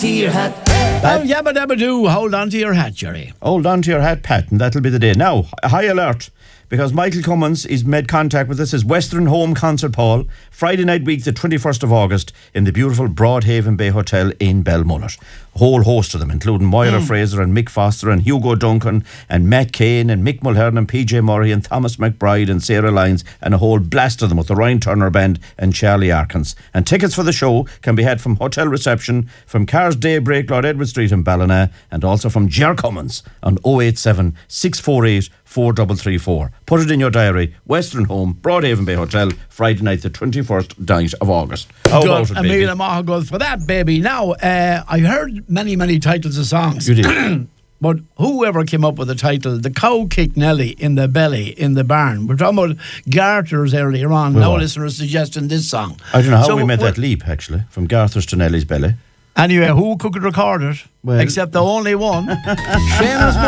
to your hat. Yabba dabba doo, hold on to your hat, Jerry. Hold on to your hat, Pat, and that'll be the day. Now, high alert, because Michael Cummins is made contact with us as Western Home Concert Hall, Friday night week, the 21st of August, in the beautiful Broadhaven Bay Hotel in Belmullet. A whole host of them, including Moira Fraser and Mick Foster and Hugo Duncan and Matt Kane and Mick Mulhern and PJ Murray and Thomas McBride and Sarah Lyons, and a whole blast of them with the Ryan Turner Band and Charlie Arkins. And tickets for the show can be had from hotel reception, from Cars Daybreak, Lord Edward Street in Ballina, and also from Ger Cummins on 087 648 4334. Put it in your diary. Western Home, Broadhaven Bay Hotel, Friday night, the 21st night of August. How about it, baby? Amelia Maha goes for that, baby. Now, I heard many titles of songs. You did. But whoever came up with the title, The Cow Kicked Nelly in the Belly in the Barn. We're talking about Garters earlier on. Now listeners suggesting this song. I don't know how we made that leap, actually, from Garther's to Nelly's belly. Anyway, who could record it? Well, except the only one, Seamus